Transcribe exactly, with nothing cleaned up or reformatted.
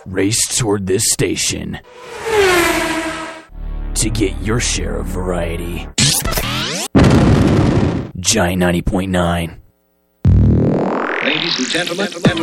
Race toward this station to get your share of variety. Giant ninety point nine. Ladies and gentlemen, gentlemen.